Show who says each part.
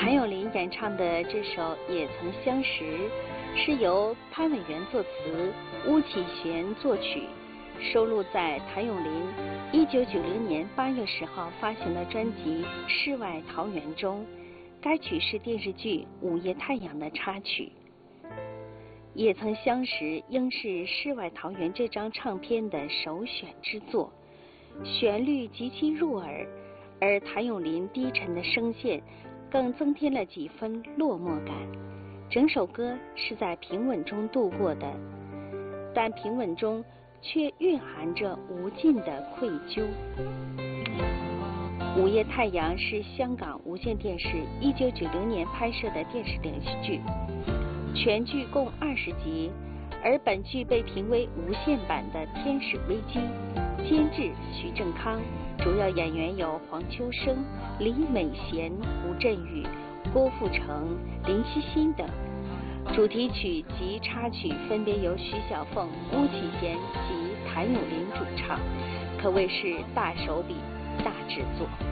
Speaker 1: 谭咏麟演唱的这首《也曾相识》是由潘伟源作词，巫启贤作曲，收录在谭咏麟1990年8月10号发行的专辑《世外桃源》中。该曲是电视剧《午夜太阳》的插曲。也曾相识应是《世外桃源》这张唱片的首选之作，旋律极其入耳，而谭咏麟低沉的声线更增添了几分落寞感。整首歌是在平稳中度过的，但平稳中却蕴含着无尽的愧疚。《午夜太阳》是香港无线电视1990年拍摄的电视连续剧，全剧共20集，而本剧被评为无线版的《天使危机》，监制许正康，主要演员有黄秋生、李美贤、吴镇宇、郭富城、林夕欣等。主题曲及插曲分别由徐小凤、巫启贤及谭咏麟主唱，可谓是大手笔、大制作。